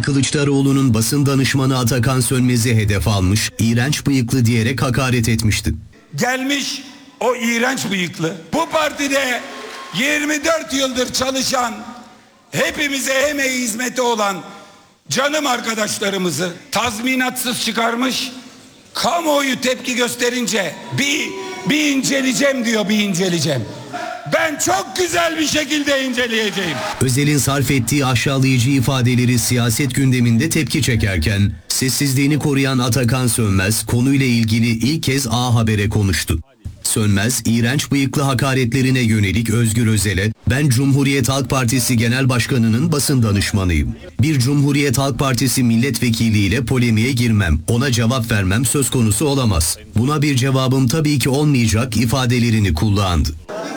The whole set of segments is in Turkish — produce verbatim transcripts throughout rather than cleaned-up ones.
Kılıçdaroğlu'nun basın danışmanı Atakan Sönmez'i hedef almış, iğrenç bıyıklı diyerek hakaret etmişti. Gelmiş o iğrenç bıyıklı, bu partide yirmi dört yıldır çalışan, hepimize emeği hizmeti olan canım arkadaşlarımızı tazminatsız çıkarmış, kamuoyu tepki gösterince bir, bir inceleyeceğim diyor, bir inceleyeceğim. Ben çok güzel bir şekilde inceleyeceğim. Özel'in sarf ettiği aşağılayıcı ifadeleri siyaset gündeminde tepki çekerken, sessizliğini koruyan Atakan Sönmez konuyla ilgili ilk kez A Haber'e konuştu. Sönmez, iğrenç bıyıklı hakaretlerine yönelik Özgür Özel'e, "Ben Cumhuriyet Halk Partisi Genel Başkanı'nın basın danışmanıyım. Bir Cumhuriyet Halk Partisi milletvekiliyle polemiğe girmem, ona cevap vermem söz konusu olamaz. Buna bir cevabım tabii ki olmayacak" ifadelerini kullandı.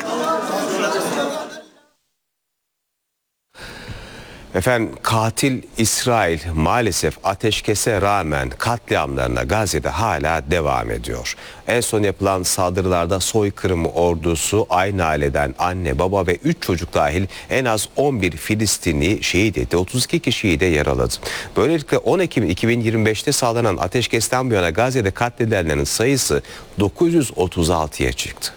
Efendim, katil İsrail maalesef ateşkese rağmen katliamlarına Gazze'de hala devam ediyor. En son yapılan saldırılarda soykırım ordusu aynı aileden anne, baba ve üç çocuk dahil en az on bir Filistinli şehit etti. otuz iki kişiyi de yaraladı. Böylelikle on Ekim iki bin yirmi beşte sağlanan ateşkesten bu yana Gazze'de katledilenlerin sayısı dokuz yüz otuz altıya çıktı.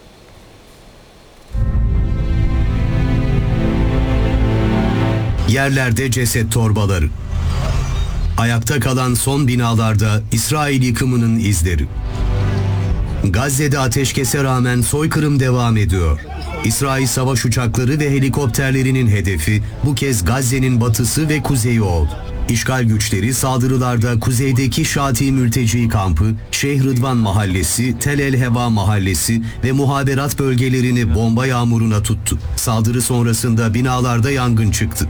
Yerlerde ceset torbaları. Ayakta kalan son binalarda İsrail yıkımının izleri. Gazze'de ateşkese rağmen soykırım devam ediyor. İsrail savaş uçakları ve helikopterlerinin hedefi bu kez Gazze'nin batısı ve kuzeyi oldu. İşgal güçleri saldırılarda kuzeydeki Şati mülteci kampı, Şeyh Rıdvan Mahallesi, Tel El Heva Mahallesi ve muhaberat bölgelerini bomba yağmuruna tuttu. Saldırı sonrasında binalarda yangın çıktı.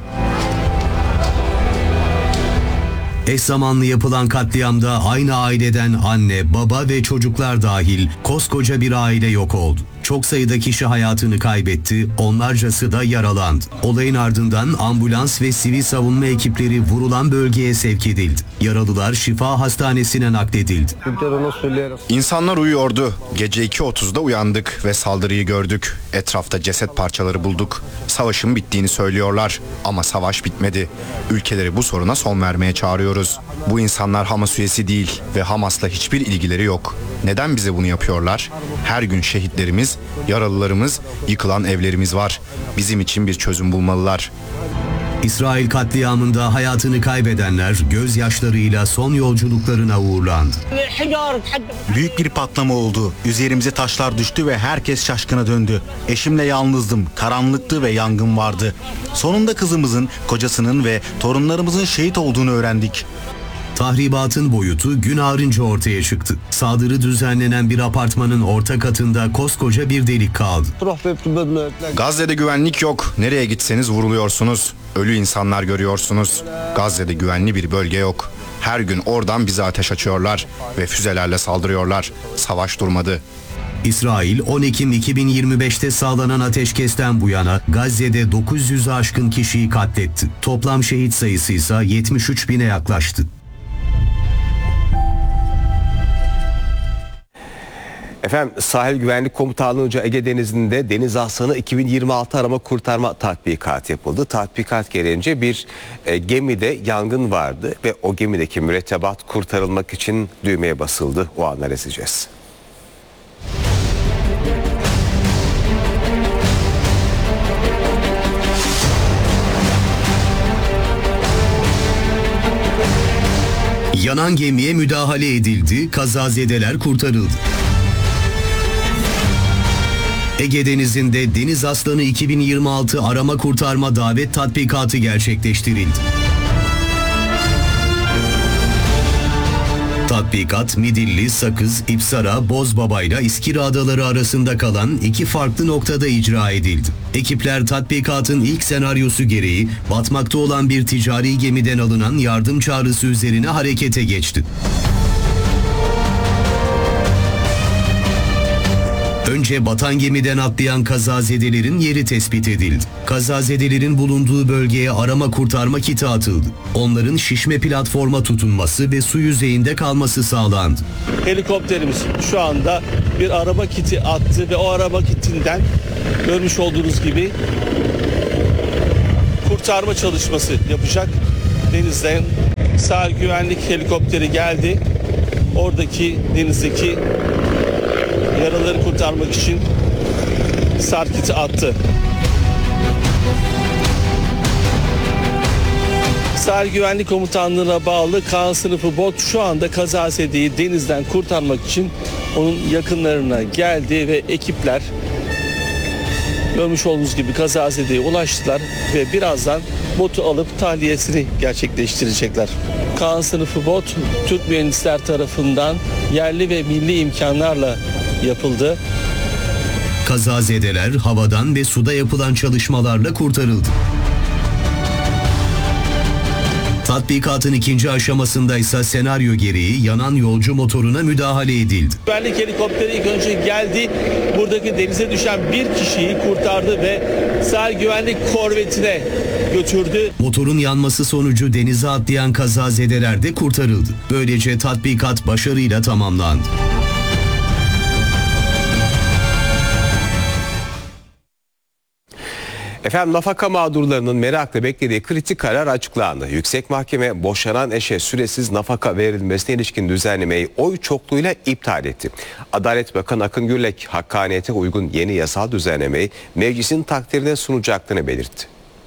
Eş zamanlı yapılan katliamda aynı aileden anne, baba ve çocuklar dahil koskoca bir aile yok oldu. Çok sayıda kişi hayatını kaybetti, onlarcası da yaralandı. Olayın ardından ambulans ve sivil savunma ekipleri vurulan bölgeye sevk edildi. Yaralılar şifa hastanesine nakledildi. İnsanlar uyuyordu. Gece iki otuzda uyandık ve saldırıyı gördük. Etrafta ceset parçaları bulduk. Savaşın bittiğini söylüyorlar ama savaş bitmedi. Ülkeleri bu soruna son vermeye çağırıyoruz. Bu insanlar Hamas üyesi değil ve Hamas'la hiçbir ilgileri yok. Neden bize bunu yapıyorlar? Her gün şehitlerimiz, yaralılarımız, yıkılan evlerimiz var. Bizim için bir çözüm bulmalılar. İsrail katliamında hayatını kaybedenler gözyaşlarıyla son yolculuklarına uğurlandı. Büyük bir patlama oldu. Üzerimize taşlar düştü ve herkes şaşkına döndü. Eşimle yalnızdım. Karanlıktı ve yangın vardı. Sonunda kızımızın, kocasının ve torunlarımızın şehit olduğunu öğrendik. Tahribatın boyutu gün ağarınca ortaya çıktı. Saldırı düzenlenen bir apartmanın orta katında koskoca bir delik kaldı. Gazze'de güvenlik yok. Nereye gitseniz vuruluyorsunuz. Ölü insanlar görüyorsunuz. Gazze'de güvenli bir bölge yok. Her gün oradan bize ateş açıyorlar ve füzelerle saldırıyorlar. Savaş durmadı. İsrail on Ekim iki bin yirmi beşte sağlanan ateşkesten bu yana Gazze'de dokuz yüzü aşkın kişiyi katletti. Toplam şehit sayısı ise yetmiş üç bine yaklaştı. Efendim, Sahil Güvenlik Komutanlığı'nca Ege Denizi'nde deniz aslanı iki bin yirmi altı arama kurtarma tatbikatı yapıldı. Tatbikat gereğince bir e, gemide yangın vardı ve o gemideki mürettebat kurtarılmak için düğmeye basıldı. O anları izleyeceğiz. Yanan gemiye müdahale edildi, kazazedeler kurtarıldı. Ege Denizi'nde Deniz Aslanı iki bin yirmi altı arama kurtarma davet tatbikatı gerçekleştirildi. Tatbikat, Midilli, Sakız, İpsara, Bozbaba ile İskira Adaları arasında kalan iki farklı noktada icra edildi. Ekipler tatbikatın ilk senaryosu gereği batmakta olan bir ticari gemiden alınan yardım çağrısı üzerine harekete geçti. Önce batan gemiden atlayan kazazedelerin yeri tespit edildi. Kazazedelerin bulunduğu bölgeye arama kurtarma kiti atıldı. Onların şişme platforma tutunması ve su yüzeyinde kalması sağlandı. Helikopterimiz şu anda bir arama kiti attı ve o arama kitinden görmüş olduğunuz gibi kurtarma çalışması yapacak. denizden sahil güvenlik helikopteri geldi. Oradaki denizdeki yaralıları kurtarmak için sarkıtı attı. Sahil Güvenlik Komutanlığı'na bağlı Kaan sınıfı bot şu anda kazazedeyi denizden kurtarmak için onun yakınlarına geldi ve ekipler görmüş olduğunuz gibi kazazedeye ulaştılar ve birazdan botu alıp tahliyesini gerçekleştirecekler. Kaan sınıfı bot Türk mühendisler tarafından yerli ve milli imkanlarla yapıldı. Kazazedeler havadan ve suda yapılan çalışmalarla kurtarıldı. Tatbikatın ikinci aşamasında ise senaryo gereği yanan yolcu motoruna müdahale edildi. Güvenlik helikopteri ilk önce geldi. Buradaki denize düşen bir kişiyi kurtardı ve sahil güvenlik korvetine götürdü. Motorun yanması sonucu denize atlayan kazazedeler de kurtarıldı. Böylece tatbikat başarıyla tamamlandı. Efendim nafaka mağdurlarının merakla beklediği kritik karar açıklandı. Yüksek Mahkeme boşanan eşe süresiz nafaka verilmesine ilişkin düzenlemeyi oy çokluğuyla iptal etti. Adalet Bakanı Akın Gürlek hakkaniyete uygun yeni yasal düzenlemeyi meclisin takdirine sunacaklarını belirtti.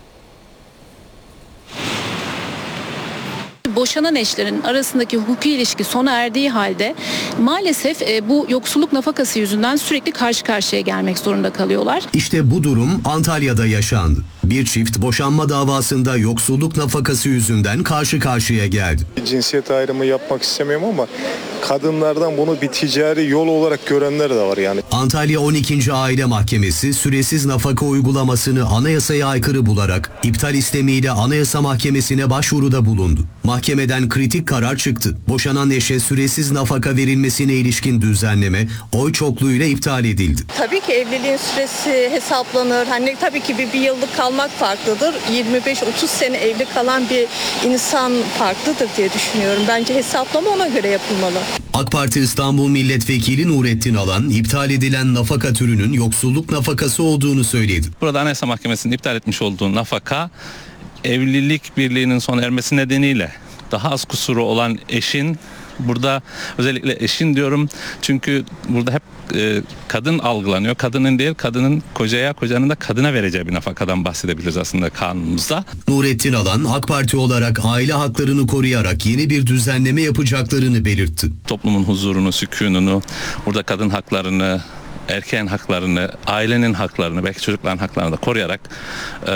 Boşanan eşlerin arasındaki hukuki ilişki sona erdiği halde maalesef e, bu yoksulluk nafakası yüzünden sürekli karşı karşıya gelmek zorunda kalıyorlar. İşte bu durum Antalya'da yaşandı. Bir çift boşanma davasında yoksulluk nafakası yüzünden karşı karşıya geldi. Cinsiyet ayrımı yapmak istemiyorum ama kadınlardan bunu bir ticari yol olarak görenler de var yani. Antalya on ikinci Aile Mahkemesi süresiz nafaka uygulamasını anayasaya aykırı bularak iptal istemiyle Anayasa Mahkemesi'ne başvuruda bulundu. Mahkemeden kritik karar çıktı. Boşanan eşe süresiz nafaka verilmesine ilişkin düzenleme oy çokluğuyla iptal edildi. Tabii ki evliliğin süresi hesaplanır. Hani tabii ki bir, bir yıllık kalmak farklıdır. yirmi beş otuz sene evli kalan bir insan farklıdır diye düşünüyorum. Bence hesaplama ona göre yapılmalı. AK Parti İstanbul Milletvekili Nurettin Alan, iptal edilen nafaka türünün yoksulluk nafakası olduğunu söyledi. Burada Anayasa Mahkemesi'nin iptal etmiş olduğu nafaka, evlilik birliğinin sona ermesi nedeniyle daha az kusuru olan eşin, burada özellikle eşin diyorum çünkü burada hep e, kadın algılanıyor. Kadının değil, kadının kocaya, kocanın da kadına vereceği bir nafakadan bahsedebiliriz aslında kanunumuzda. Nurettin Alan, AK Parti olarak aile haklarını koruyarak yeni bir düzenleme yapacaklarını belirtti. Toplumun huzurunu, sükununu, burada kadın haklarını, erkeğin haklarını, ailenin haklarını, belki çocukların haklarını da koruyarak e,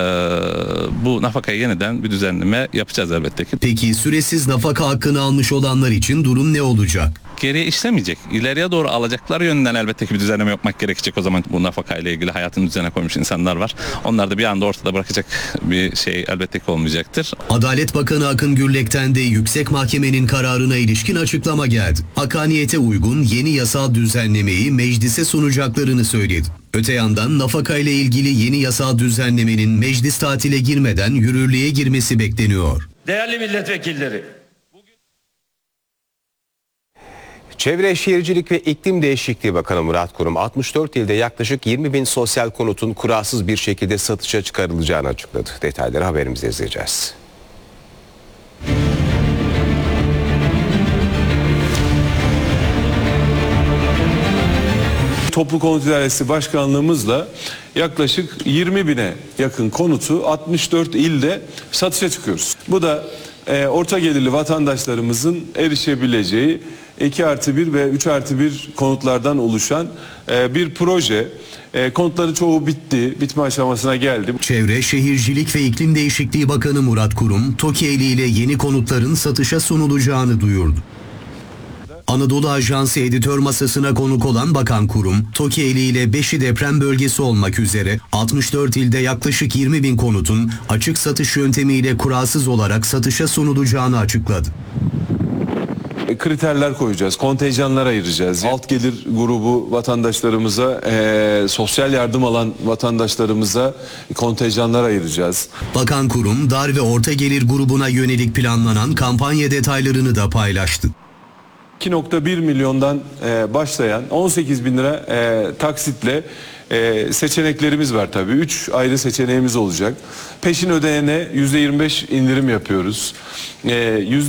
bu nafakayı yeniden bir düzenleme yapacağız elbette ki. Peki süresiz nafaka hakkını almış olanlar için durum ne olacak? Geriye işlemeyecek. İleriye doğru alacaklar yönünden elbette ki bir düzenleme yapmak gerekecek. O zaman bu nafakayla ilgili hayatını düzene koymuş insanlar var. Onlar da bir anda ortada bırakacak bir şey elbette ki olmayacaktır. Adalet Bakanı Akın Gürlek'ten de Yüksek Mahkemenin kararına ilişkin açıklama geldi. Hakkaniyete uygun yeni yasal düzenlemeyi meclise sunacaklarını söyledi. Öte yandan nafaka ile ilgili yeni yasal düzenlemenin meclis tatile girmeden yürürlüğe girmesi bekleniyor. Değerli milletvekilleri, Çevre Şehircilik ve İklim Değişikliği Bakanı Murat Kurum altmış dört ilde yaklaşık yirmi bin sosyal konutun kuralsız bir şekilde satışa çıkarılacağını açıkladı. Detayları haberimizde izleyeceğiz. Toplu Konut İdaresi Başkanlığımızla yaklaşık yirmi bine yakın konutu altmış dört ilde satışa çıkıyoruz. Bu da e, orta gelirli vatandaşlarımızın erişebileceği iki artı bir ve üç artı bir konutlardan oluşan e, bir proje. E, konutların çoğu bitti, bitme aşamasına geldi. Çevre, Şehircilik ve İklim Değişikliği Bakanı Murat Kurum, TOKİ ile yeni konutların satışa sunulacağını duyurdu. Anadolu Ajansı editör masasına konuk olan Bakan Kurum, TOKİ ile beşi deprem bölgesi olmak üzere altmış dört ilde yaklaşık yirmi bin konutun açık satış yöntemiyle kuralsız olarak satışa sunulacağını açıkladı. Kriterler koyacağız, kontenjanlar ayıracağız. Alt gelir grubu vatandaşlarımıza, e, sosyal yardım alan vatandaşlarımıza kontenjanlar ayıracağız. Bakan Kurum, dar ve orta gelir grubuna yönelik planlanan kampanya detaylarını da paylaştı. iki nokta bir milyondan e, başlayan on sekiz bin lira e, taksitle e, seçeneklerimiz var tabii. Üç ayrı seçeneğimiz olacak. Peşin ödeyene yüzde yirmi beş indirim yapıyoruz. E, yüzde